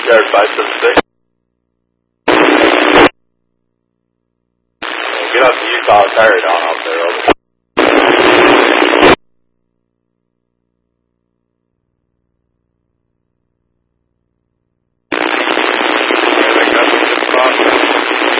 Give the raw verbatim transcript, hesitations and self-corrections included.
Yard five seven six. Get up to Utah, tire down out there, over.